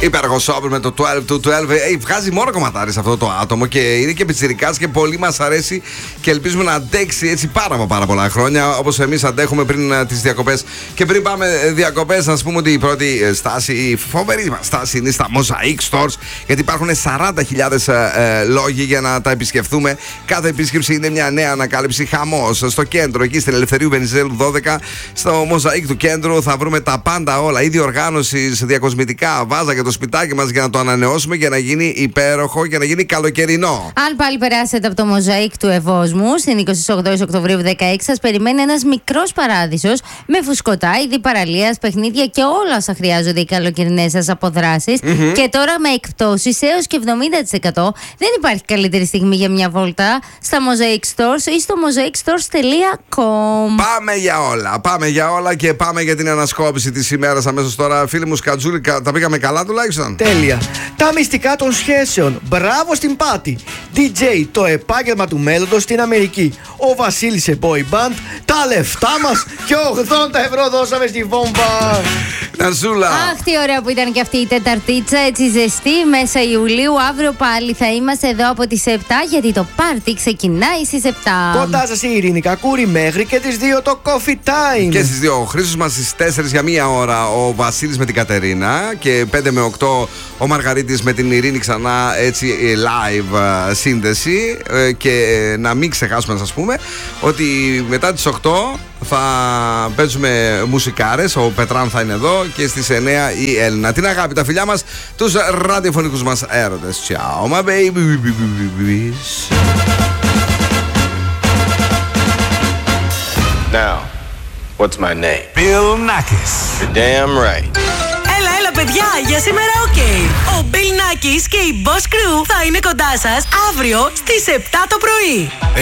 Υπέροχο Sober με το 12 to 12. Βγάζει μόνο κομματάρι σε αυτό το άτομο και είναι και πιτσιρικάς και πολύ μας αρέσει και ελπίζουμε να αντέξει έτσι πάρα πολλά χρόνια όπως εμείς αντέχουμε πριν τις διακοπές. Και πριν πάμε διακοπές, να σας πούμε ότι η πρώτη στάση, η φοβερή μας στάση είναι στα Mosaic Stores, γιατί υπάρχουν 40.000 λόγοι για να τα επισκεφθούμε. Κάθε επίσκεψη είναι μια νέα ανακάλυψη, χαμός. Στο κέντρο, εκεί στην Ελευθερίου Βενιζέλου 12, στο Mosaic του κέντρου, θα βρούμε τα πάντα όλα. Είδη οργάνωσης, διακοσμητικά, βάζα για το σπιτάκι μας για να το ανανεώσουμε και να γίνει υπέροχο και να γίνει καλοκαιρινό. Αν πάλι περάσετε από το Mosaic του Ευόσμου στην 28 Οκτωβρίου 16, σας περιμένει ένας μικρός παράδεισος με φουσκωτά, είδη παραλίας, παιχνίδια και όλα όσα χρειάζονται οι καλοκαιρινές σας αποδράσεις. Και τώρα με εκπτώσεις έως και 70%. Δεν υπάρχει καλύτερη στιγμή για μια βόλτα στα Mosaic Stores ή στο mosaicstores.com. Πάμε για όλα και πάμε για την ανασκόπηση της ημέρας αμέσως τώρα. Φίλοι μου Σκατζούλη, τα πήγαμε καλά τουλάχιστον? Τέλεια. Τα μυστικά των σχέσεων. Μπράβο στην Πάτη. DJ, το επάγγελμα του μέλλοντος στην Αμερική. Ο Βασίλης σε boy band. Τα λεφτά μας και 80 € δώσαμε στη βόμβα. Ναρσούλα. Αχ, τι ωραία που ήταν και αυτή η τεταρτίτσα, έτσι ζεστή, μέσα Ιουλίου. Αύριο πάλι θα είμαστε εδώ από τις 7, γιατί το πάρτι ξεκινάει στις 7. Κοντά σας η Ειρήνη Κακούρη μέχρι και τις 2 το Coffee Time. Και στις 2 ο Χρήστος μας στις 4 για μία ώρα ο Βασίλης με την Κατερίνα και 5 με 8 ο Μαργαρίτης με την Ειρήνη ξανά, έτσι live σύνδεση. Και να μην ξεχάσουμε να σας πούμε ότι μετά τις 8 θα παίζουμε μουσικάρες. Ο Πετράν θα είναι εδώ και στις 9 η Έλληνα. Την αγάπη, τα φιλιά μας, τους ραδιοφωνικούς μας έρωτες. Ciao my babies. Now, what's my name? Bill Nackis. You're damn right. Έλα παιδιά, για σήμερα ok. Ο Bill Nackis και η Boss Crew θα είναι κοντά σας αύριο στις 7 το πρωί.